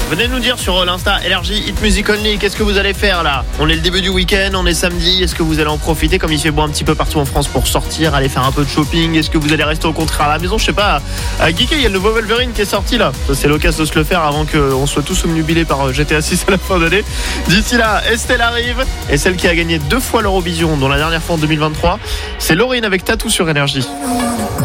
Venez nous dire sur l'Insta LRJ Hit Music Only, qu'est-ce que vous allez faire là? On est le début du week-end, on est samedi. Est-ce que vous allez en profiter comme il fait beau un petit peu partout en France pour sortir, aller faire un peu de shopping? Est-ce que vous allez rester au contraire à la maison? Je sais pas, à Geeké, il y a le nouveau Wolverine qui est sorti là. Ça, c'est l'occasion de se le faire avant qu'on soit tous omnubilés par GTA 6 à la fin d'année. D'ici là, Estelle arrive et celle qui a gagné 2 fois l'Eurovision, dont la dernière fois en 2023, c'est Laurine avec Tatou sur Énergie.